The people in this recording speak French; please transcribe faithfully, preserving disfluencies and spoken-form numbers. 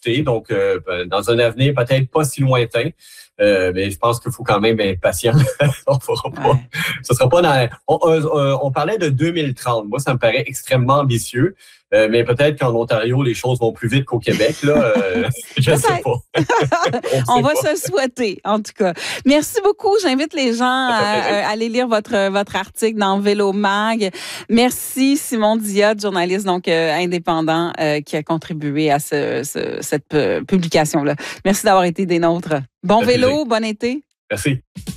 discuter. Donc, euh, dans un avenir peut-être pas si lointain, euh, mais je pense qu'il faut quand même être patient. on fera pas. Ouais. Ce sera pas dans. On, on, on parlait de deux mille trente. Moi, ça me paraît extrêmement ambitieux. Euh, mais peut-être qu'en Ontario, les choses vont plus vite qu'au Québec. Là, euh, je ne sais pas. on on va pas. se le souhaiter, en tout cas. Merci beaucoup. J'invite les gens à, à aller lire votre, votre article dans Vélo Mag. Merci Simon Diotte, journaliste donc euh, indépendant euh, qui a contribué à ce, ce, cette euh, publication-là. Merci d'avoir été des nôtres. Bon vélo, bon été. Merci.